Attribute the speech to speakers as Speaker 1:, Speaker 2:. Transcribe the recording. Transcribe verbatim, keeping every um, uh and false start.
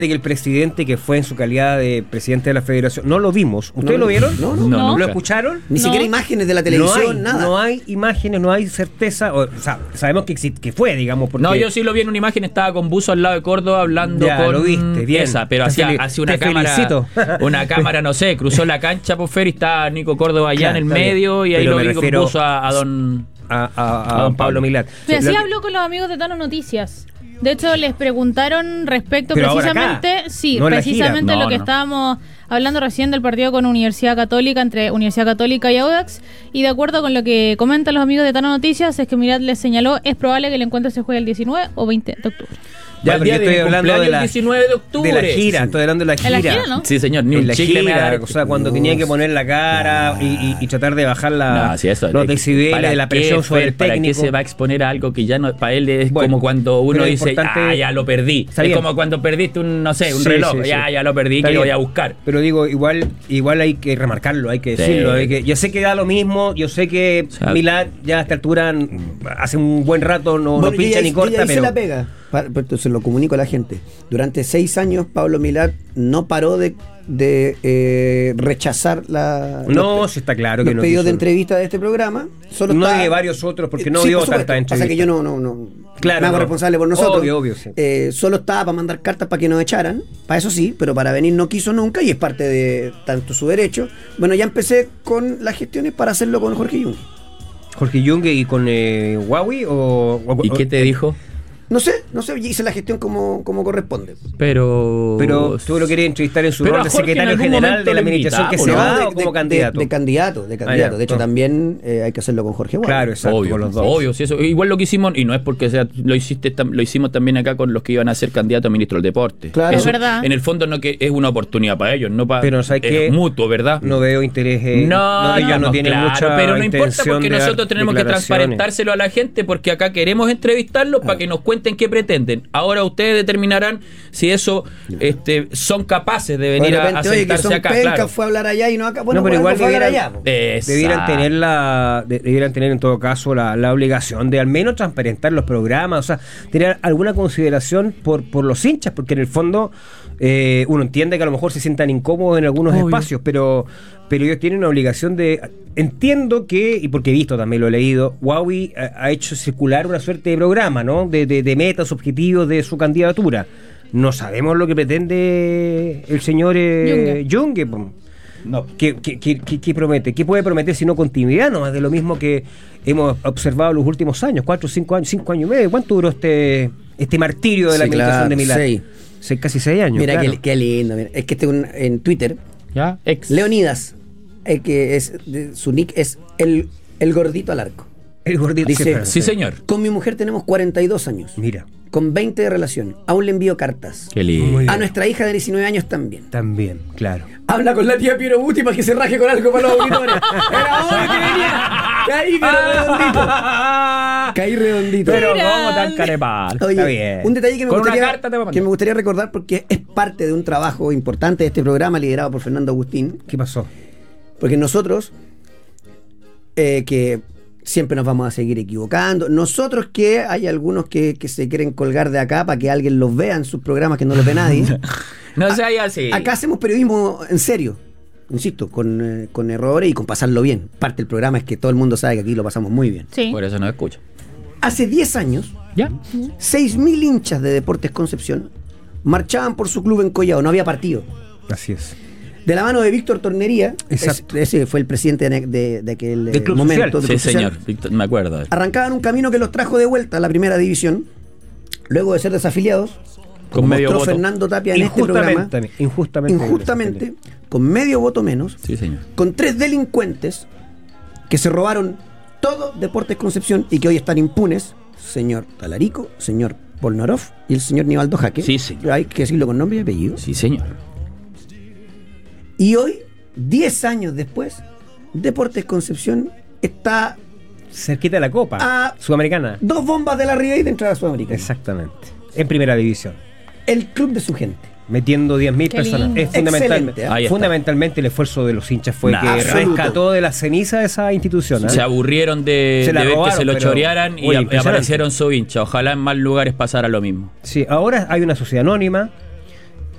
Speaker 1: que el presidente, que fue en su calidad de presidente de la federación, no lo vimos. ¿Ustedes
Speaker 2: no,
Speaker 1: lo vieron?
Speaker 2: No, no,
Speaker 3: no,
Speaker 2: no.
Speaker 1: ¿Lo escucharon?
Speaker 2: Ni
Speaker 3: no.
Speaker 2: siquiera imágenes de la televisión,
Speaker 1: no hay,
Speaker 2: nada.
Speaker 1: No hay imágenes, no hay certeza. O, o sea, sabemos que, exist, que fue, digamos. Porque...
Speaker 3: No, yo sí lo vi en una imagen, estaba con buzo al lado de Córdoba hablando
Speaker 1: ya,
Speaker 3: con
Speaker 1: lo viste, bien.
Speaker 3: esa, pero
Speaker 1: Te
Speaker 3: hacia,
Speaker 1: fel-
Speaker 3: hacia una
Speaker 1: te
Speaker 3: cámara,
Speaker 1: felicito.
Speaker 3: una cámara, no sé, cruzó la cancha por Fer y está Nico Córdoba allá
Speaker 1: Claro,
Speaker 3: en el
Speaker 1: está bien.
Speaker 3: medio y ahí
Speaker 1: Pero
Speaker 3: lo
Speaker 1: me
Speaker 3: vi con
Speaker 1: refiero
Speaker 3: buzo a, a don...
Speaker 1: A, a, a,
Speaker 3: a
Speaker 1: don Pablo Milad.
Speaker 4: Y así
Speaker 1: Lo que-
Speaker 4: habló con los amigos de Tano Noticias. De hecho, les preguntaron respecto
Speaker 1: Pero ahora
Speaker 4: precisamente,
Speaker 1: acá,
Speaker 4: sí,
Speaker 1: no en la
Speaker 4: precisamente
Speaker 3: gira.
Speaker 4: lo que
Speaker 3: No, no.
Speaker 4: estábamos hablando recién del partido con Universidad Católica, entre Universidad Católica y Audax, y de acuerdo con lo que comentan los amigos de Tano Noticias, es que Mirad les señaló, es probable que el encuentro se juegue el diecinueve o veinte de octubre.
Speaker 1: Ya,
Speaker 3: el
Speaker 1: pero
Speaker 3: día
Speaker 1: yo
Speaker 3: de
Speaker 1: estoy
Speaker 3: mi
Speaker 1: hablando de
Speaker 3: cumpleaños,
Speaker 1: la,
Speaker 3: el diecinueve de octubre.
Speaker 1: de la gira, estoy hablando de la gira.
Speaker 4: En la gira, ¿no?
Speaker 3: Sí, señor, ni
Speaker 1: En
Speaker 3: un
Speaker 1: la
Speaker 3: chicle me
Speaker 1: gira,
Speaker 3: da-
Speaker 1: o sea, cuando
Speaker 2: No,
Speaker 1: tenía que poner la cara
Speaker 2: no.
Speaker 1: y, y, y tratar de bajar la,
Speaker 3: No, sí, eso,
Speaker 1: los
Speaker 3: de-
Speaker 1: decibeles
Speaker 3: ¿para
Speaker 1: de la
Speaker 3: qué,
Speaker 1: presión sobre
Speaker 3: Fer?
Speaker 1: el
Speaker 3: ¿Para qué
Speaker 1: técnico.
Speaker 3: se va a exponer a algo que ya no, para él es
Speaker 1: Bueno,
Speaker 3: como cuando uno
Speaker 1: pero es
Speaker 3: dice,
Speaker 1: importante-
Speaker 3: ah, ya lo perdí?
Speaker 1: Está
Speaker 3: Es
Speaker 1: bien.
Speaker 3: como cuando perdiste un, no sé, un
Speaker 1: Sí,
Speaker 3: reloj,
Speaker 1: sí, sí.
Speaker 3: ya, ya lo perdí,
Speaker 1: Está
Speaker 3: que lo voy
Speaker 1: bien.
Speaker 3: a buscar.
Speaker 1: Pero digo, igual igual hay que remarcarlo, hay que
Speaker 3: Sí.
Speaker 1: decirlo. Hay que, yo sé que da lo mismo, yo sé que
Speaker 3: O sea,
Speaker 1: Milad ya a esta altura mm, hace un buen rato no,
Speaker 2: Bueno,
Speaker 1: no pincha
Speaker 2: yo ya-
Speaker 1: ni
Speaker 2: yo
Speaker 1: corta,
Speaker 2: ya hice
Speaker 1: pero...
Speaker 2: la pega. Pa- Entonces lo comunico a la gente. Durante seis años Pablo Milad no paró de, de eh, rechazar la,
Speaker 1: No,
Speaker 2: los,
Speaker 1: sí está claro que
Speaker 2: los
Speaker 1: no
Speaker 2: pedidos
Speaker 1: quiso.
Speaker 2: de entrevista de este programa. Solo
Speaker 1: No
Speaker 2: está-
Speaker 1: de varios otros, porque
Speaker 2: Eh,
Speaker 1: no
Speaker 2: sí,
Speaker 1: dio
Speaker 2: por supuesto.
Speaker 1: tantas
Speaker 2: Pasa que yo
Speaker 1: entrevistas.
Speaker 2: no, no, no
Speaker 1: Claro,
Speaker 2: me hago
Speaker 1: no.
Speaker 2: responsable por nosotros.
Speaker 1: Obvio, obvio, sí.
Speaker 2: Eh, solo estaba para mandar cartas para que nos echaran, para eso sí, pero para venir no quiso nunca y es parte de tanto su derecho. Bueno, ya empecé con las gestiones para hacerlo con Jorge Jung.
Speaker 1: Jorge Jung y con eh, Huawei o, o-
Speaker 3: ¿Y qué te dijo?
Speaker 2: No sé, no sé, hice la gestión como, como corresponde.
Speaker 3: Pero...
Speaker 1: Pero tú lo querías entrevistar en su
Speaker 3: Pero
Speaker 1: rol
Speaker 3: a
Speaker 1: de
Speaker 3: Jorge en
Speaker 1: secretario
Speaker 3: algún
Speaker 1: general
Speaker 3: momento
Speaker 1: de la
Speaker 3: lo
Speaker 1: administración que se
Speaker 3: invitamos,
Speaker 1: va
Speaker 2: de,
Speaker 1: o como
Speaker 2: de-
Speaker 1: candidato.
Speaker 2: De, de candidato, de candidato.
Speaker 1: ya,
Speaker 2: de hecho,
Speaker 1: no.
Speaker 2: también eh, hay que hacerlo con Jorge Huawei.
Speaker 1: Claro, exacto,
Speaker 3: Obvio,
Speaker 1: con los dos.
Speaker 3: obvio, sí, eso. Igual lo que hicimos, y no es porque sea, lo hiciste tam- lo hicimos también acá con los que iban a ser candidatos a ministro del deporte.
Speaker 2: Claro.
Speaker 3: Eso,
Speaker 4: Es verdad.
Speaker 3: En el fondo no que es una oportunidad para ellos, no para
Speaker 1: Pero ¿sabes
Speaker 3: es
Speaker 1: qué?
Speaker 3: mutuo, ¿verdad?
Speaker 1: No veo interés. eh,
Speaker 3: No,
Speaker 1: ellos
Speaker 3: no,
Speaker 1: no
Speaker 3: no,
Speaker 1: tienen
Speaker 3: claro,
Speaker 1: mucha
Speaker 3: pero no importa
Speaker 1: intención
Speaker 3: porque
Speaker 1: de dar
Speaker 3: nosotros tenemos que
Speaker 1: declaraciones.
Speaker 3: transparentárselo a la gente porque acá queremos entrevistarlos para que nos cuenten qué pretenden. Ahora ustedes determinarán si eso este, son capaces de
Speaker 2: De
Speaker 3: venir a, a
Speaker 2: repente, oye, que
Speaker 3: sentarse
Speaker 2: son
Speaker 3: acá.
Speaker 2: pencas,
Speaker 3: Claro.
Speaker 2: fue a hablar allá y no acá. Bueno,
Speaker 1: No, pero
Speaker 2: por
Speaker 1: igual
Speaker 2: algo fue a hablar
Speaker 1: debieran-
Speaker 2: allá. po.
Speaker 1: Debieran
Speaker 3: Exacto.
Speaker 1: tener la de- debieran tener en todo caso la, la obligación de al menos transparentar los programas, o sea, tener alguna consideración por, por los hinchas, porque en el fondo eh, uno entiende que a lo mejor se sientan incómodos en algunos
Speaker 3: Obvio.
Speaker 1: espacios, pero pero ellos tienen una obligación de... Entiendo que, y porque he visto también, lo he leído, Huawei ha, ha hecho circular una suerte de programa, ¿no? De, de, de metas, objetivos de su candidatura. No sabemos lo que pretende el señor eh, Junge. po.
Speaker 3: No.
Speaker 1: ¿Qué, qué, qué, qué- qué promete? ¿Qué puede prometer si no continuidad? Nomás de lo mismo que hemos observado los últimos años, cuatro, cinco años, cinco años y medio. ¿Cuánto duró este este martirio de la
Speaker 2: Sí,
Speaker 1: administración
Speaker 2: claro,
Speaker 1: de Milán?
Speaker 2: seis.
Speaker 1: Seis, casi seis años.
Speaker 2: Mira,
Speaker 1: claro.
Speaker 2: qué, qué lindo. Mira. Es que este un- en Twitter,
Speaker 3: ¿Ya? Ex.
Speaker 2: Leonidas, eh, que es de- su nick es el, el gordito al arco.
Speaker 1: El gordito.
Speaker 2: Dice-
Speaker 1: sí, claro,
Speaker 3: Sí, señor.
Speaker 2: Con mi mujer tenemos cuarenta y dos años.
Speaker 1: Mira,
Speaker 2: Con veinte de relación. Aún le envío cartas.
Speaker 3: Qué lindo.
Speaker 1: Muy bien.
Speaker 2: A nuestra hija de diecinueve años también.
Speaker 1: también, claro.
Speaker 2: Habla con la tía Piero Buti para que se raje con algo para los auditores. Era obvio que venía. Caí, pero redondito. Caí redondito.
Speaker 3: Pero
Speaker 4: Mira.
Speaker 3: ¿cómo tan carepal?
Speaker 2: Oye,
Speaker 1: Está bien.
Speaker 2: un detalle que me,
Speaker 3: Con una
Speaker 2: gustaría,
Speaker 3: carta te voy a mandar.
Speaker 2: que me gustaría recordar porque es parte de un trabajo importante de este programa liderado por Fernando Agustín.
Speaker 1: ¿Qué pasó?
Speaker 2: Porque nosotros, eh, que siempre nos vamos a seguir equivocando, nosotros que hay algunos que, que se quieren colgar de acá para que alguien los vea en sus programas que no los ve nadie.
Speaker 3: No sea así.
Speaker 2: Acá hacemos periodismo en serio, insisto, con, eh, con errores y con pasarlo bien. Parte del programa es que todo el mundo sabe que aquí lo pasamos muy bien.
Speaker 4: Sí.
Speaker 3: Por eso no escucho.
Speaker 2: Hace diez años,
Speaker 3: ¿Ya?
Speaker 2: seis mil hinchas de Deportes Concepción marchaban por su club en Collao, no había partido.
Speaker 1: Así es.
Speaker 2: De la mano de Víctor Tornería,
Speaker 1: Exacto.
Speaker 2: es- ese fue el presidente de, de- de aquel eh,
Speaker 1: Del Club
Speaker 2: momento.
Speaker 1: Social.
Speaker 2: del
Speaker 3: Sí,
Speaker 2: Club Social.
Speaker 3: señor. Víctor, me acuerdo. de él.
Speaker 2: Arrancaban un camino que los trajo de vuelta a la primera división, luego de ser desafiliados,
Speaker 3: Con
Speaker 2: como
Speaker 3: medio
Speaker 2: mostró
Speaker 3: voto.
Speaker 2: Fernando Tapia en este programa,
Speaker 1: Injustamente. Injustamente.
Speaker 2: injustamente, con medio voto menos,
Speaker 3: Sí, señor.
Speaker 2: con tres delincuentes que se robaron todo Deportes Concepción y que hoy están impunes, señor Talarico, señor Polnorov y el señor Nivaldo Jaque.
Speaker 3: Sí, sí.
Speaker 2: Hay que decirlo con nombre y apellido.
Speaker 3: Sí, señor.
Speaker 2: Y hoy, diez años después, Deportes Concepción está
Speaker 1: Cerquita de la Copa
Speaker 2: Ah.
Speaker 1: Sudamericana.
Speaker 2: dos bombas de la Riva y de entrada a Sudamérica.
Speaker 1: Exactamente. En primera división.
Speaker 2: El club de su gente.
Speaker 1: Metiendo diez mil
Speaker 4: Qué
Speaker 1: personas.
Speaker 4: lindo.
Speaker 1: Es fundamental,
Speaker 2: Excelente, ¿eh?
Speaker 3: Ahí está.
Speaker 1: fundamentalmente el esfuerzo de los hinchas fue
Speaker 3: Nah,
Speaker 1: que
Speaker 2: absoluto.
Speaker 1: rescató de la ceniza de esa institución. ¿eh?
Speaker 3: Se aburrieron de,
Speaker 1: Se la
Speaker 3: de ver que
Speaker 1: robaron,
Speaker 3: se lo
Speaker 1: pero-
Speaker 3: chorearan y
Speaker 1: Oye,
Speaker 3: a-
Speaker 1: impresionante.
Speaker 3: aparecieron su hincha. Ojalá en más lugares pasara lo mismo.
Speaker 1: Sí, ahora hay una sociedad anónima,